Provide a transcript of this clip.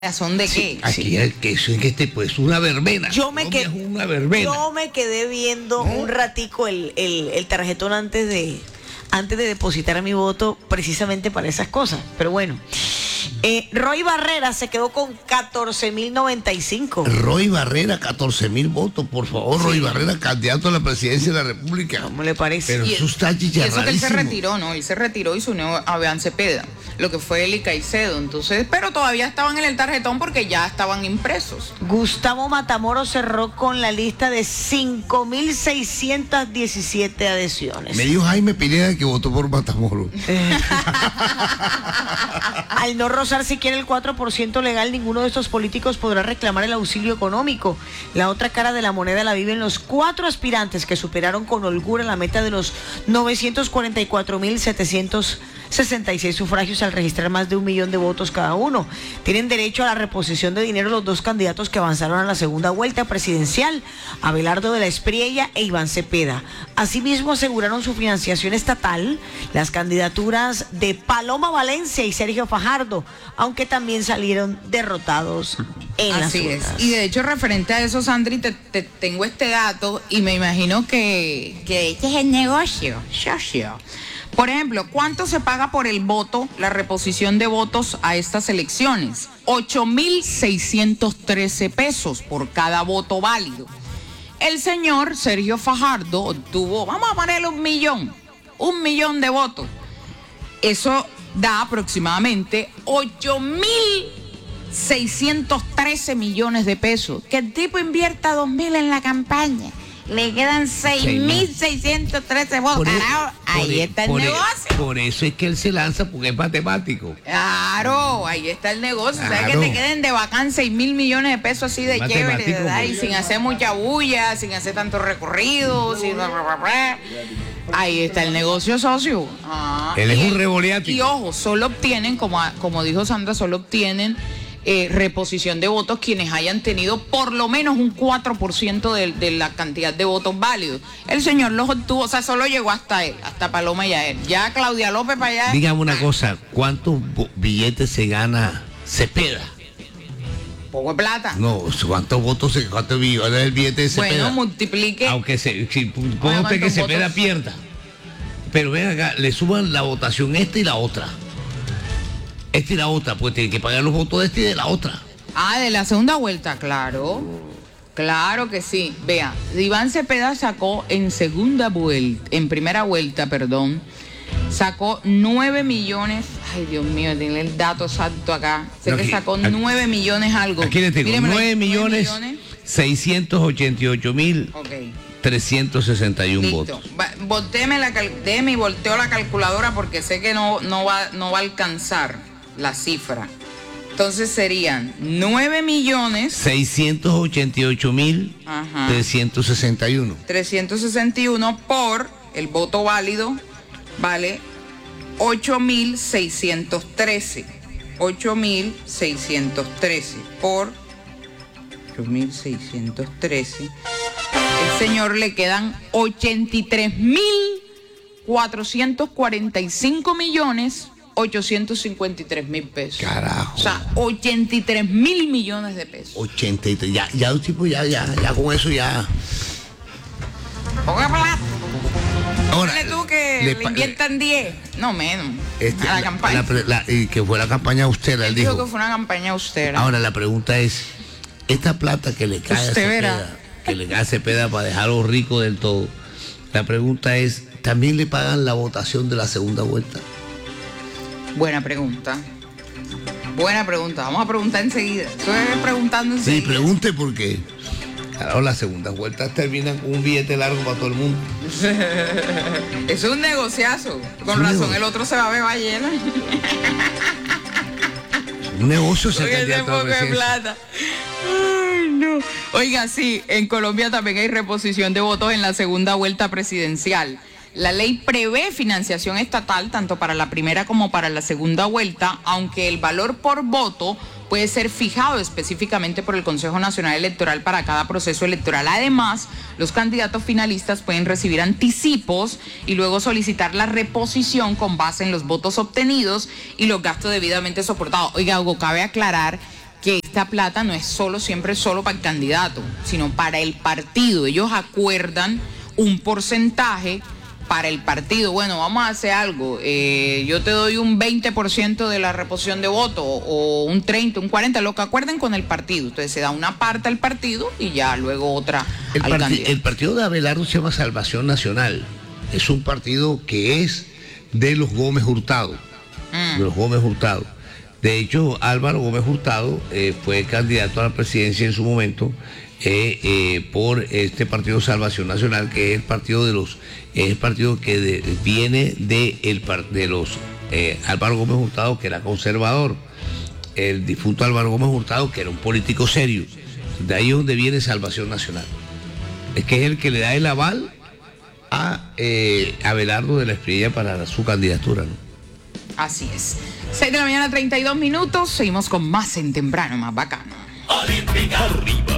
¿Son de qué? Aquí el queso es pues una verbena. Yo me quedé viendo un ratico el tarjetón antes de depositar mi voto precisamente para esas cosas. Pero bueno. Roy Barrera se quedó con 14.095. Roy Barrera, 14.000 votos, por favor. Sí. Roy Barrera, candidato a la presidencia de la República. ¿Cómo le parece? Pero eso está chicharradísimo. Y eso que él se retiró, ¿no? Él se retiró y se unió a Beán Cepeda, lo que fue Eli Caicedo. Entonces, pero todavía estaban en el tarjetón porque ya estaban impresos. Gustavo Matamoros cerró con la lista de 5.617 adhesiones. Me dijo Jaime Pineda que votó por Matamoros. Al no rozar siquiera el 4% legal, ninguno de estos políticos podrá reclamar el auxilio económico. La otra cara de la moneda la viven los 4 aspirantes que superaron con holgura la meta de los 944.766 sufragios al registrar más de 1 millón de votos cada uno. Tienen derecho a la reposición de dinero los 2 candidatos que avanzaron a la segunda vuelta presidencial, Abelardo de la Espriella e Iván Cepeda. Asimismo, aseguraron su financiación estatal las candidaturas de Paloma Valencia y Sergio Fajardo, aunque también salieron derrotados en las urnas. Así es. Y de hecho, referente a eso, Sandri, te tengo este dato y me imagino que este es el negocio. Por ejemplo, ¿cuánto se paga por el voto, la reposición de votos a estas elecciones? 8.613 pesos por cada voto válido. El señor Sergio Fajardo obtuvo, vamos a ponerle 1 millón de votos. Eso da aproximadamente 8.613 millones de pesos. Que el tipo invierta 2.000 en la campaña. Le quedan 6.613 votos. Ahí está el negocio. Por eso es que él se lanza, porque es matemático. Claro, ahí está el negocio. Claro. O sea, que te queden de bacán 6.000 millones de pesos así de chévere, ¿verdad? Y sin hacer mucha bulla, sin hacer tanto recorrido, sin... Ahí está el negocio, socio. Él es un revoleático. Y ojo, solo obtienen, como dijo Sandra, solo obtienen reposición de votos quienes hayan tenido por lo menos un 4% de la cantidad de votos válidos. El señor los obtuvo, o sea, solo llegó hasta él, hasta Paloma y a él. Ya Claudia López para allá. Dígame una cosa, ¿cuántos billetes se gana Cepeda? Poco de plata. No, ¿cuántos billones es el billete de Cepeda? Bueno, multiplique. Aunque ponga usted que Cepeda pierda. Pero ven acá, le suban la votación esta y la otra. Esta y la otra, pues tiene que pagar los votos de esta y de la otra. De la segunda vuelta, claro. Claro que sí. Vea, Iván Cepeda sacó en primera vuelta, sacó 9 millones. Ay, Dios mío, tiene el dato exacto acá. Sé que sacó 9 millones algo. Aquí le tengo, 9.688.000. Okay. 361 Listo. votos. Déjeme y volteo la calculadora porque sé que no va a alcanzar la cifra. Entonces serían 9.688.361. 361 por el voto válido, vale 8.613. 8.613 por 8.613. El señor le quedan 83.445.853.000 pesos. Carajo. O sea, 83.000 millones de pesos. 83, ya el tipo ya con eso ya. Ponga plata. Ahora, dile tú que le inviertan 10, no menos, a la campaña. Y que fue la campaña austera, él dijo que fue una campaña austera. Ahora la pregunta es, esta plata que le cae a Cepeda, para dejarlo rico del todo, la pregunta es, ¿también le pagan la votación de la segunda vuelta? Buena pregunta, vamos a preguntar enseguida. Estoy preguntando enseguida. Sí, pregunte porque claro, las segundas vueltas terminan con un billete largo para todo el mundo. Es un negociazo. Con razón, el otro se va a ver ballena. Un negocio se candidato a plata. Ay, no. Oiga, sí, en Colombia también hay reposición de votos en la segunda vuelta presidencial. La ley prevé financiación estatal tanto para la primera como para la segunda vuelta, aunque el valor por voto puede ser fijado específicamente por el Consejo Nacional Electoral para cada proceso electoral. Además, los candidatos finalistas pueden recibir anticipos y luego solicitar la reposición con base en los votos obtenidos y los gastos debidamente soportados. Oiga, Hugo, cabe aclarar que esta plata no es siempre solo para el candidato, sino para el partido. Ellos acuerdan un porcentaje para el partido. Bueno, vamos a hacer algo. Yo te doy un 20% de la reposición de votos, o un 30, un 40, lo que acuerden con el partido. Entonces se da una parte al partido y ya luego otra al candidato. El partido de Abelardo se llama Salvación Nacional. Es un partido que es de los Gómez Hurtado. De los Gómez Hurtado. De hecho, Álvaro Gómez Hurtado fue candidato a la presidencia en su momento por este partido Salvación Nacional, que es el partido que viene de los Álvaro Gómez Hurtado, que era conservador, el difunto Álvaro Gómez Hurtado, que era un político serio. De ahí es donde viene Salvación Nacional. Es que es el que le da el aval a Abelardo de la Espriella para su candidatura, ¿no? Así es. 6 de la mañana, 32 minutos. Seguimos con más en Temprano, más bacano. Olímpica. Arriba.